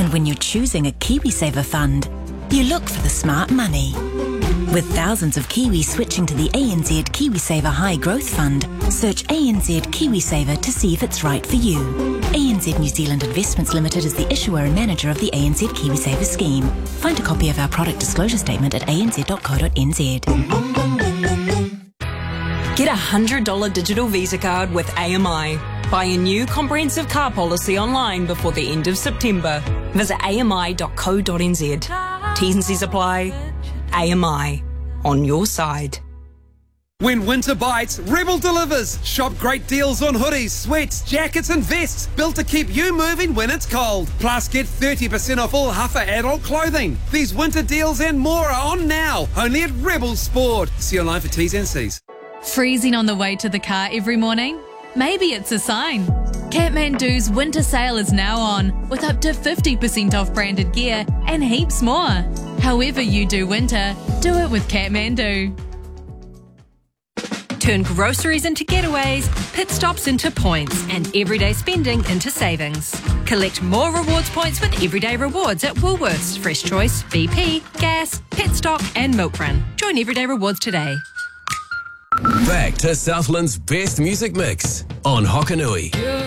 And when you're choosing a KiwiSaver fund, you look for the smart money. With thousands of Kiwis switching to the ANZ KiwiSaver High Growth Fund, search ANZ KiwiSaver to see if it's right for you. ANZ New Zealand Investments Limited is the issuer and manager of the ANZ KiwiSaver scheme. Find a copy of our product disclosure statement at anz.co.nz. Get a $100 digital Visa card with AMI. Buy a new comprehensive car policy online before the end of September. Visit ami.co.nz. T's and C's apply. AMI. On your side. When winter bites, Rebel delivers. Shop great deals on hoodies, sweats, jackets and vests built to keep you moving when it's cold. Plus, get 30% off all Huffer adult clothing. These winter deals and more are on now, only at Rebel Sport. See online for T's and C's. Freezing on the way to the car every morning? Maybe it's a sign. Kathmandu's winter sale is now on, with up to 50% off branded gear and heaps more. However you do winter, do it with Kathmandu. Turn groceries into getaways, pit stops into points, and everyday spending into savings. Collect more rewards points with Everyday Rewards at Woolworths, Fresh Choice, BP, Gas, Petstock and Milk Run. Join Everyday Rewards today. Back to Southland's best music mix on Hokanui.